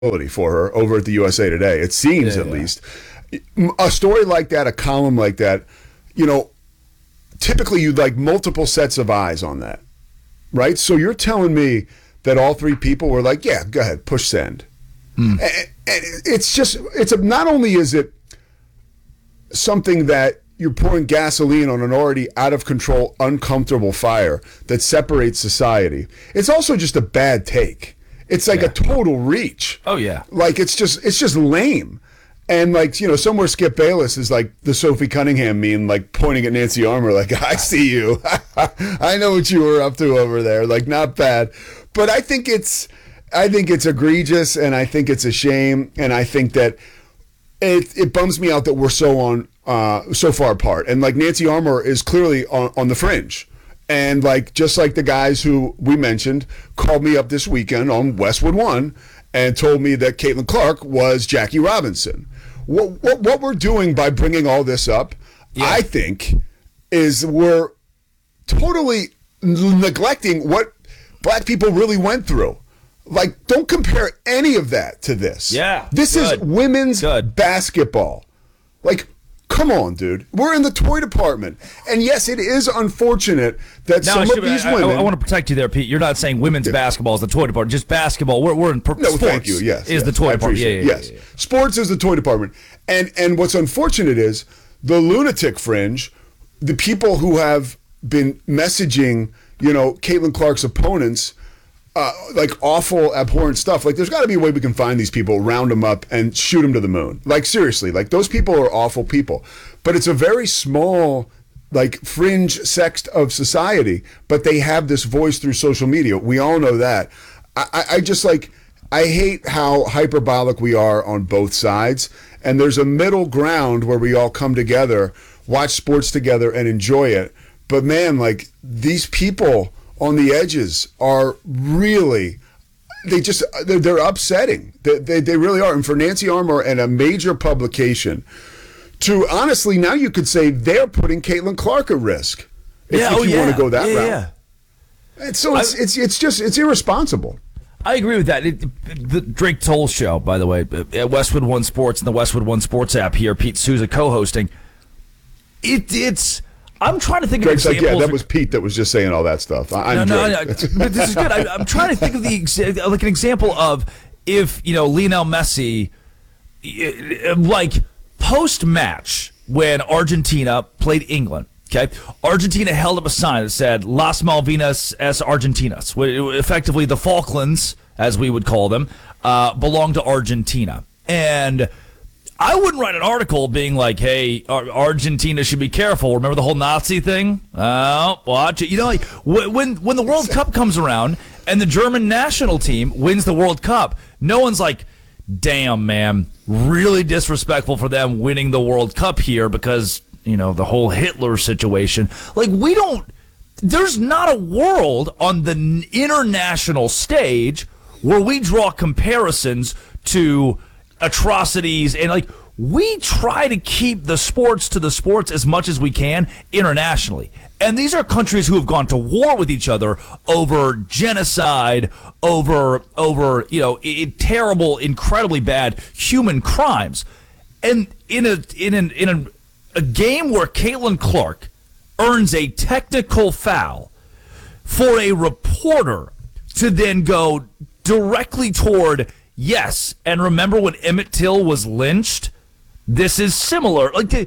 for her over at the USA Today. It seems, at least. A story like that, a column like that, typically you'd like multiple sets of eyes on that, right? So you're telling me that all three people were like, yeah, go ahead, push send. And not only is it something that you're pouring gasoline on an already out of control, uncomfortable fire that separates society, it's also just a bad take. It's like a total reach. Oh, yeah. Like, it's just lame. And, like, somewhere Skip Bayless is like the Sophie Cunningham meme, like pointing at Nancy Armour, like, I see you. I know what you were up to over there. Like, not bad. But I think it's egregious, and I think it's a shame. And I think that it bums me out that we're so far apart. And, like, Nancy Armour is clearly on the fringe. And, like, just like the guys who we mentioned called me up this weekend on Westwood One and told me that Caitlin Clark was Jackie Robinson. What we're doing by bringing all this up, I think, is we're totally neglecting what black people really went through. Like, don't compare any of that to this. Yeah. This is women's basketball. Like, come on, dude. We're in the toy department. And yes, it is unfortunate that some of these women... I want to protect you there, Pete. You're not saying women's basketball is the toy department. Just basketball. We're in sports. Thank you. Yes, is the toy department. Yeah. Sports is the toy department. And what's unfortunate is the lunatic fringe, the people who have been messaging, Caitlin Clark's opponents, like awful, abhorrent stuff. Like, there's got to be a way we can find these people, round them up, and shoot them to the moon. Like, seriously, like, those people are awful people. But it's a very small, like, fringe sect of society, but they have this voice through social media. We all know that. I just, like, I hate how hyperbolic we are on both sides, and there's a middle ground where we all come together, watch sports together, and enjoy it. But, man, like, these people on the edges are really, they're upsetting. They really are. And for Nancy Armour and a major publication to, honestly, now you could say they're putting Caitlin Clark at risk if you want to go that route. Yeah. And so it's irresponsible. I agree with that. The Drake Toll show, by the way, at Westwood One Sports and the Westwood One Sports app here, Pete Souza co-hosting. I'm trying to think of examples. Like, that was Pete that was just saying all that stuff. No, but this is good. I'm trying to think of an example of if, Lionel Messi, like, post-match when Argentina played England, okay? Argentina held up a sign that said, Las Malvinas es Argentinas. Effectively, the Falklands, as we would call them, belong to Argentina. And I wouldn't write an article being like, hey, Argentina should be careful. Remember the whole Nazi thing? Oh, watch it. Like, when the World Cup comes around and the German national team wins the World Cup, no one's like, damn, man, really disrespectful for them winning the World Cup here because, the whole Hitler situation. Like, there's not a world on the international stage where we draw comparisons to atrocities, and like, we try to keep the sports to the sports as much as we can internationally. And these are countries who have gone to war with each other over genocide, over terrible, incredibly bad human crimes. And in a game where Caitlin Clark earns a technical foul for a reporter to then go directly toward, yes, and remember when Emmett Till was lynched? This is similar. Like,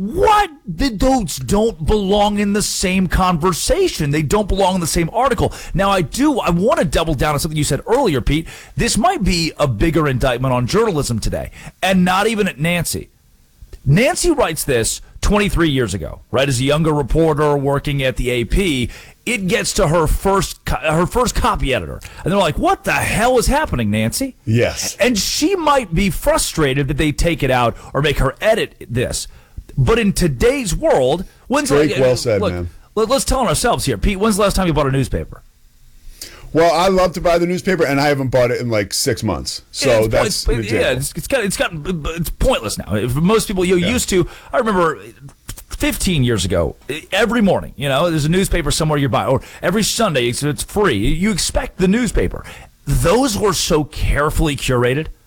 those don't belong in the same conversation. They don't belong in the same article. Now, I want to double down on something you said earlier, Pete. This might be a bigger indictment on journalism today, and not even at Nancy. Nancy writes this 23 years ago, right? As a younger reporter working at the AP, it gets to her first copy editor. And they're like, what the hell is happening, Nancy? Yes. And she might be frustrated that they take it out or make her edit this. But in today's world, well said, man. Let's tell ourselves here. Pete, when's the last time you bought a newspaper? Well, I love to buy the newspaper, and I haven't bought it in like 6 months. So it's pointless now. For most people, used to. I remember 15 years ago, every morning, there's a newspaper somewhere you're buying, or every Sunday it's free. You expect the newspaper. those were so carefully curated.